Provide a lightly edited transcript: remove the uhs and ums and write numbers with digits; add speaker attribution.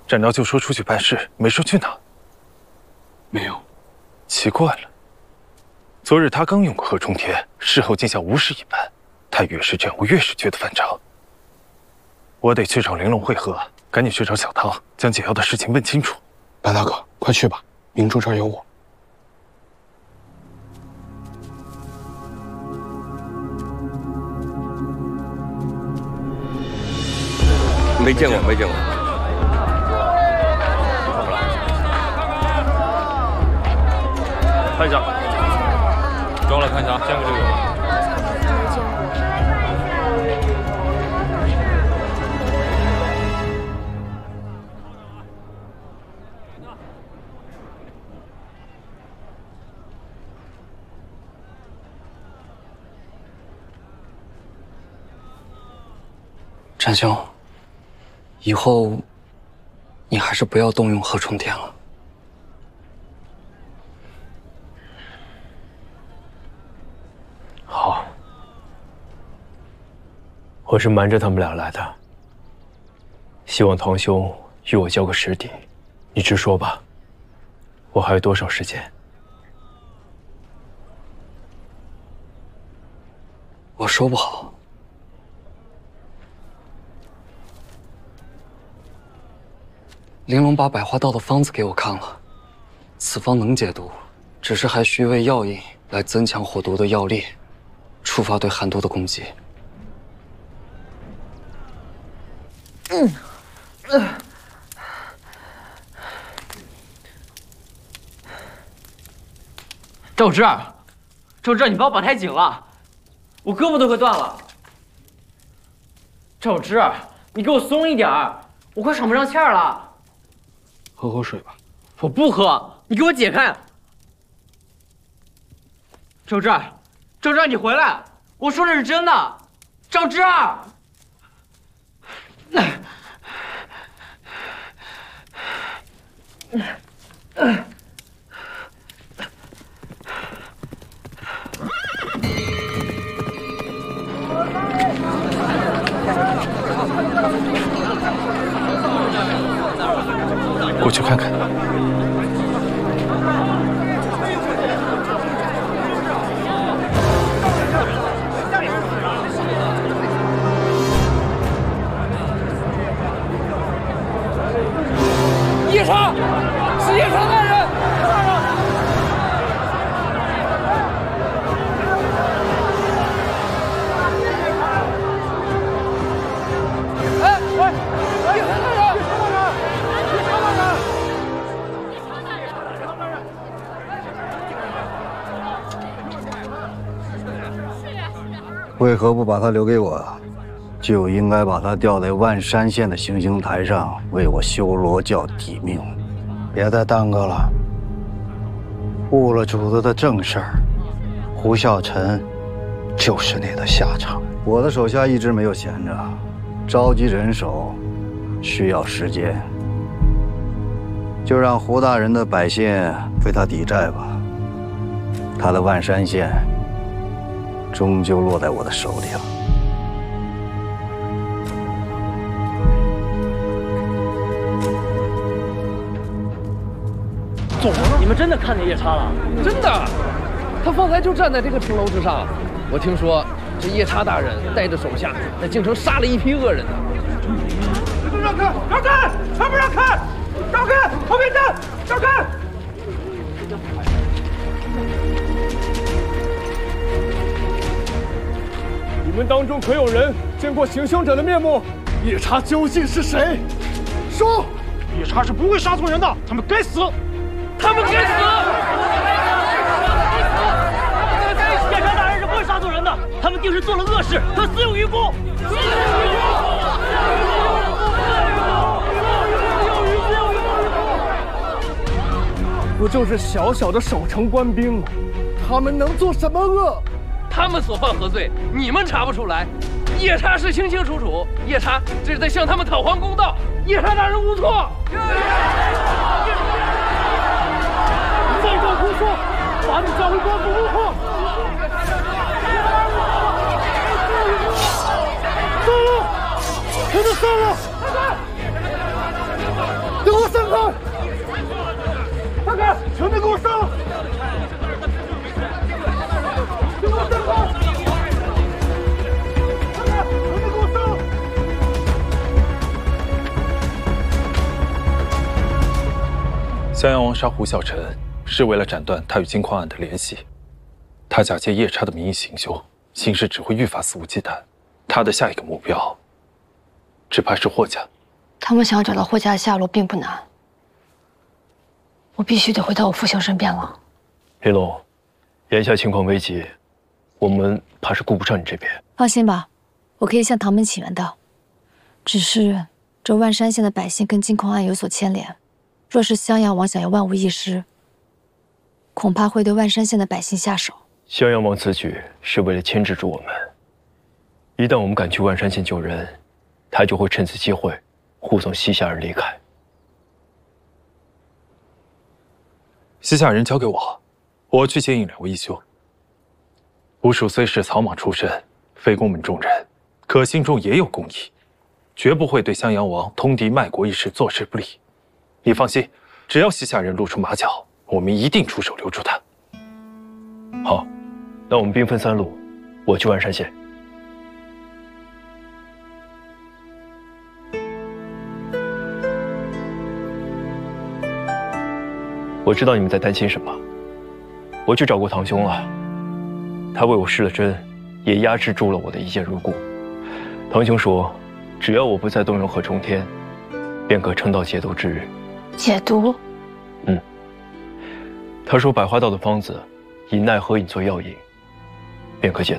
Speaker 1: 展昭就说出去办事，没说去哪。
Speaker 2: 没有。
Speaker 1: 奇怪了，昨日他刚用过贺冲天，事后竟像无事一般。他越是这样，我越是觉得反常。我得去找玲珑会合，赶紧去找小汤，将解药的事情问清楚。
Speaker 2: 白大哥，快去吧，明珠这儿有我。
Speaker 3: 没见过，没见过。
Speaker 4: 看一下，装了看一下，见过这个吗？
Speaker 5: 展兄，以后你还是不要动用贺冲天了。
Speaker 6: 好，我是瞒着他们俩来的，希望堂兄与我交个实底。你直说吧，我还有多少时间？
Speaker 5: 我说不好。玲珑把百花道的方子给我看了，此方能解毒，只是还需为药引来增强火毒的药力，触发对寒毒的攻击。
Speaker 7: 赵志，赵志，你把我绑太紧了，我胳膊都快断了。赵志，你给我松一点儿，我快喘不上气儿了。
Speaker 2: 喝口水吧。
Speaker 7: 我不喝，你给我解开。赵志，赵志，你回来！我说的是真的，赵志。
Speaker 1: 过去看看。
Speaker 8: 夜叉，是夜叉大人！哎喂，夜叉大人！夜叉大人！
Speaker 9: 为何不把他留给我？就应该把他调在万山县的行刑台上，为我修罗教抵命。别再耽搁了，误了主子的正事儿，胡孝臣就是你的下场。我的手下一直没有闲着，召集人手需要时间，就让胡大人的百姓为他抵债吧。他的万山县终究落在我的手里了。
Speaker 7: 走了！你们真的看见夜叉了？
Speaker 8: 真的，他方才就站在这个城楼之上。我听说这夜叉大人带着手下在京城杀了一批恶人呢。让开！让开！全部让开！让开！后面站！让开！
Speaker 10: 你们当中可有人见过行凶者的面目？夜叉究竟是谁？说！
Speaker 11: 夜叉是不会杀错人的，他们该死！
Speaker 7: 他们该死！夜叉大人是不会杀错人的，他们定是做了恶事，他死有余辜。
Speaker 10: 不就是小小的守城官兵吗？他们能做什么恶？
Speaker 8: 他们所犯何罪，你们查不出来。夜叉是清清楚楚，夜叉这是在向他们讨还公道。夜叉大人无错。
Speaker 10: 再敢胡说，把你抓回官府问话！散了，给他散了！ 给我散开！散开！全都给我散了！给我散开！散开！全都给我散了！
Speaker 1: 襄阳王杀胡小臣，是为了斩断他与金矿案的联系。他假借夜叉的名义行凶，形势只会愈发肆无忌惮。他的下一个目标，只怕是霍家。
Speaker 12: 他们想找到霍家的下落并不难。我必须得回到我父亲身边了。
Speaker 6: 林龙，眼下情况危急，我们怕是顾不上你这边。
Speaker 12: 放心吧，我可以向唐门请援的。只是这万山县的百姓跟金矿案有所牵连，若是襄阳王想要万无一失，恐怕会对万山县的百姓下手。
Speaker 6: 襄阳王此举是为了牵制住我们，一旦我们赶去万山县救人，他就会趁此机会护送西夏人离开。
Speaker 1: 西夏人交给我，我去接应两位义兄。吴蜀虽是草莽出身，非公门中人，可心中也有公义，绝不会对襄阳王通敌卖国一事坐视不理。你放心，只要西夏人露出马脚，我们一定出手留住他。
Speaker 6: 好，那我们兵分三路，我去万山县。我知道你们在担心什么，我去找过堂兄了，他为我施了针，也压制住了我的一见如故。堂兄说，只要我不再动用何冲天，便可撑到解毒之日。
Speaker 12: 解毒？
Speaker 6: 他说百花道的方子以奈何饮做药引，便可解